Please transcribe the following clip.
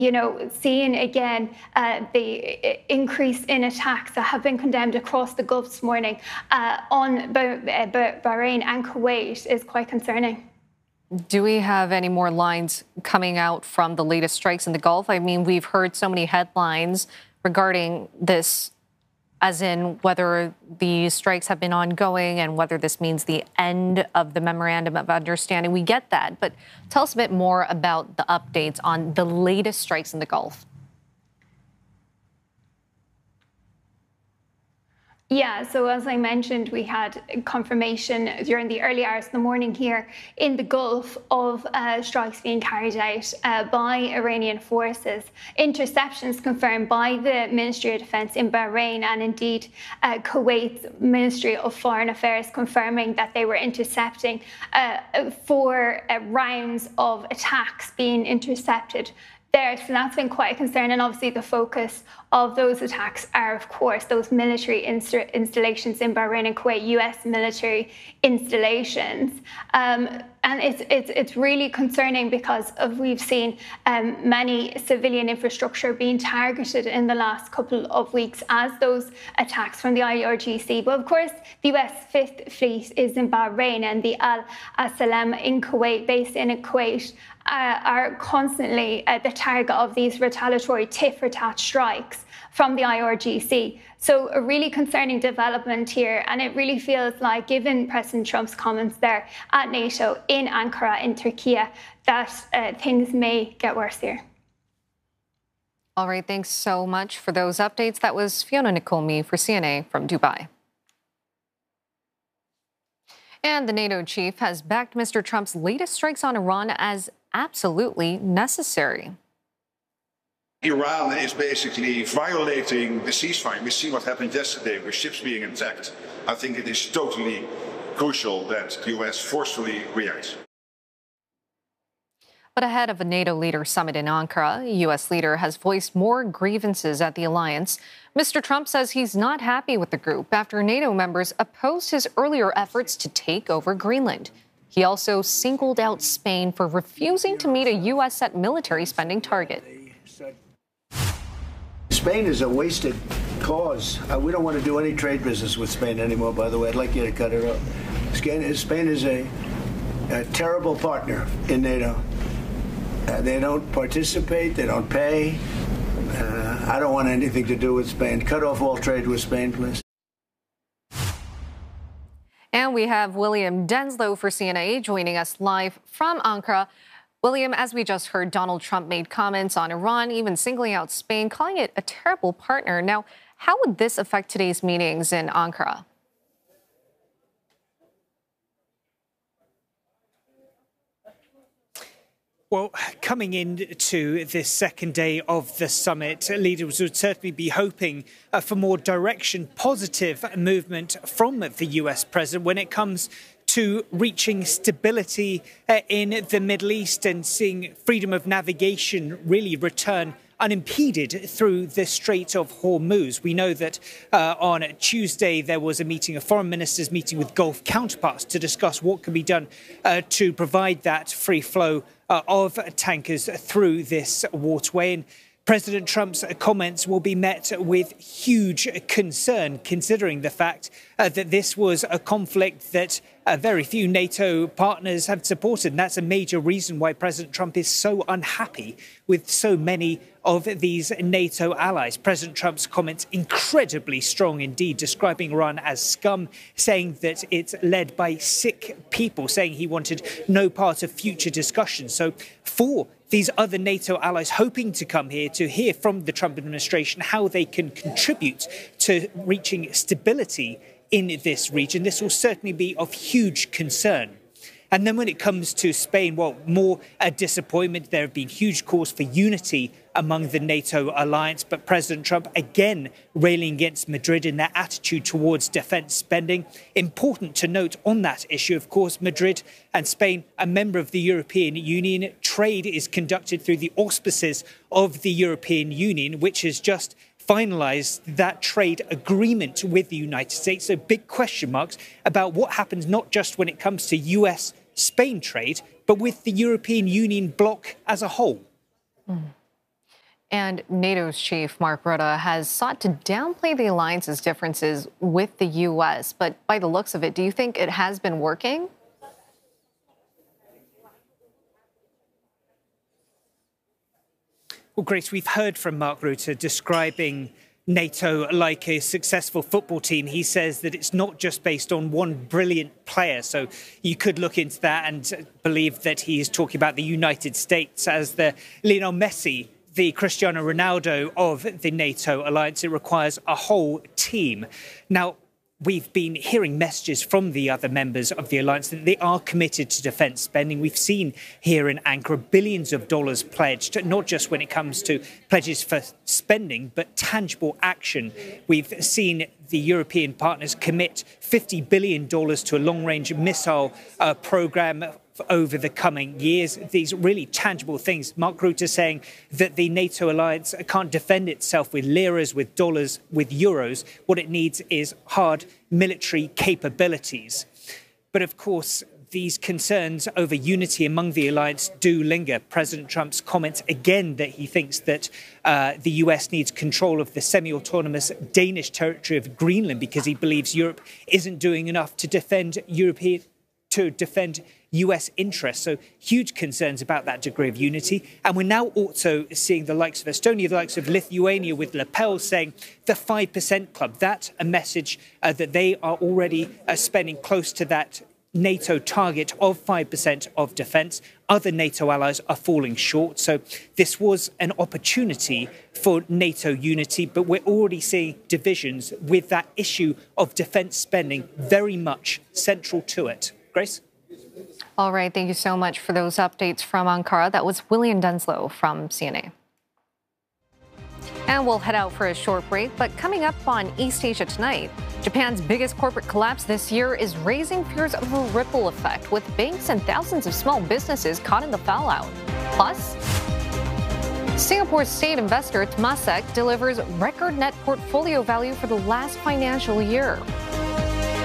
seeing again the increase in attacks that have been condemned across the Gulf this morning on Bahrain and Kuwait is quite concerning. Do we have any more lines coming out from the latest strikes in the Gulf? I mean, we've heard so many headlines regarding this, as in whether the strikes have been ongoing and whether this means the end of the memorandum of understanding. We get that, but tell us a bit more about the updates on the latest strikes in the Gulf. Yeah, so as I mentioned, we had confirmation during the early hours of the morning here in the Gulf of strikes being carried out by Iranian forces. Interceptions confirmed by the Ministry of Defense in Bahrain, and indeed Kuwait's Ministry of Foreign Affairs confirming that they were intercepting 4 rounds of attacks being intercepted there. So that's been quite a concern, and obviously the focus of those attacks are, of course, those military installations in Bahrain and Kuwait, US military installations. And it's really concerning because we've seen many civilian infrastructure being targeted in the last couple of weeks as those attacks from the IRGC. But of course, the US Fifth Fleet is in Bahrain, and the Al Salam in Kuwait, based in Kuwait, are constantly the target of these retaliatory tit-for-tat strikes from the IRGC. So a really concerning development here, and it really feels like, given President Trump's comments there at NATO in Ankara in Turkey, that things may get worse here. All right, thanks so much for those updates. That was Fiona Nicole for CNA from Dubai. And the NATO chief has backed Mr. Trump's latest strikes on Iran as absolutely necessary. Iran is basically violating the ceasefire. We see what happened yesterday with ships being attacked. I think it is totally crucial that the US forcefully reacts. But ahead of a NATO leader summit in Ankara, a U.S. leader has voiced more grievances at the alliance. Mr. Trump says he's not happy with the group after NATO members opposed his earlier efforts to take over Greenland. He also singled out Spain for refusing to meet a U.S.-set military spending target. Spain is a wasted cause. We don't want to do any trade business with Spain anymore, by the way. I'd like you to cut it off. Spain is a terrible partner in NATO. They don't participate. They don't pay. I don't want anything to do with Spain. Cut off all trade with Spain, please. And we have William Denslow for CNA joining us live from Ankara. William, as we just heard, Donald Trump made comments on Iran, even singling out Spain, calling it a terrible partner. Now, how would this affect today's meetings in Ankara? Well, coming into this second day of the summit, leaders would certainly be hoping for more direction, positive movement from the US president when it comes to reaching stability in the Middle East and seeing freedom of navigation really return unimpeded through the Strait of Hormuz. We know that on Tuesday there was a meeting, a foreign ministers meeting with Gulf counterparts to discuss what can be done to provide that free flow of tankers through this waterway. And President Trump's comments will be met with huge concern, considering the fact that this was a conflict that very few NATO partners have supported. And that's a major reason why President Trump is so unhappy with so many of these NATO allies. President Trump's comments incredibly strong indeed, describing Iran as scum, saying that it's led by sick people, saying he wanted no part of future discussions. So for these other NATO allies hoping to come here to hear from the Trump administration how they can contribute to reaching stability in this region, this will certainly be of huge concern. And then when it comes to Spain, well, more a disappointment. There have been huge calls for unity among the NATO alliance, but President Trump again railing against Madrid in their attitude towards defense spending. Important to note on that issue, of course, Madrid and Spain, a member of the European Union. Trade is conducted through the auspices of the European Union, which has just finalised that trade agreement with the United States. So big question marks about what happens not just when it comes to US-Spain trade, but with the European Union bloc as a whole. And NATO's chief, Mark Rutte, has sought to downplay the alliance's differences with the U.S. But by the looks of it, do you think it has been working? Well, Grace, we've heard from Mark Rutte describing NATO like a successful football team. He says that it's not just based on one brilliant player. So you could look into that and believe that he is talking about the United States as the Lionel Messi, the Cristiano Ronaldo of the NATO alliance. It requires a whole team. Now, we've been hearing messages from the other members of the alliance that they are committed to defence spending. We've seen here in Ankara billions of dollars pledged, not just when it comes to pledges for spending, but tangible action. We've seen the European partners commit $50 billion to a long-range missile programme over the coming years. These really tangible things. Mark Rutte saying that the NATO alliance can't defend itself with liras, with dollars, with euros. What it needs is hard military capabilities. But of course, these concerns over unity among the alliance do linger. President Trump's comments again that he thinks that the US needs control of the semi-autonomous Danish territory of Greenland because he believes Europe isn't doing enough to defend US interests. So huge concerns about that degree of unity. And we're now also seeing the likes of Estonia, the likes of Lithuania with Le Pen saying the 5% club. That's a message that they are already spending close to that NATO target of 5% of defence. Other NATO allies are falling short. So this was an opportunity for NATO unity, but we're already seeing divisions with that issue of defence spending very much central to it. Grace? All right. Thank you so much for those updates from Ankara. That was William Denslow from CNA. And we'll head out for a short break. But coming up on East Asia tonight, Japan's biggest corporate collapse this year is raising fears of a ripple effect, with banks and thousands of small businesses caught in the fallout. Plus, Singapore's state investor Temasek delivers record net portfolio value for the last financial year.